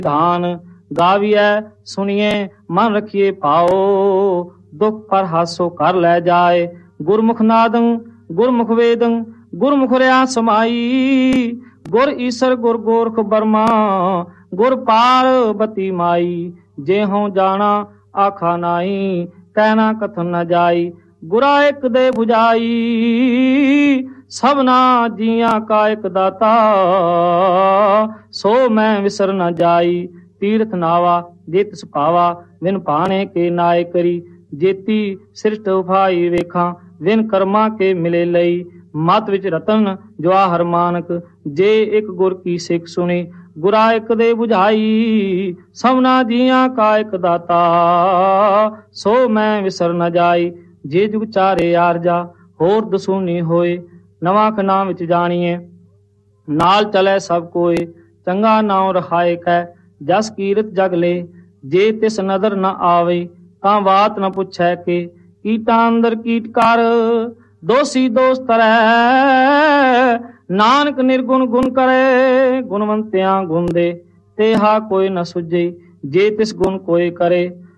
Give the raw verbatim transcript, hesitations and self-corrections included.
धान गाविए सुनिए मन रखिए पाओ, दुख पर हासो कर ले जाए। गुरमुख नादं गुरमुख वेदं गुरमुख रहा समाई, गुर ईसर गुर गोरख बर्मा गुर पार्वती माई। जे हों जाना आखा नाई, कहना कथन न जाई। गुरा एक दे बुझाई, सबना जिया का एक दाता, सो मैं विसर न जाई। तीर्थ नावा जे तिस पावा, विन पाने के नाय करी। जेती सृष्ट उफाई वेखा, विन कर्मा के मिले लई। मत विच रतन जवाहर मानक, जे एक गुर की सिख सुनी। गुरा एक दे बुझाई, सबना जिया का एक दाता, सो मैं विसर न जाई। जे जुग चारे आरजा, होर दसूनी होए। नवा खना विच जानिए, नाल चले सब कोए। चंगा नाम रखाए कै, जस कीरत जग ले। जे तिस नदर न आवे, तां बात न पुछै के। कीटा अंदर कीट कर, दोषी दोष तरै। नानक निर्गुण गुण करे, गुणवंतियां गुण दे। तेहा कोई न सुझे, जे तिस गुण कोई करे।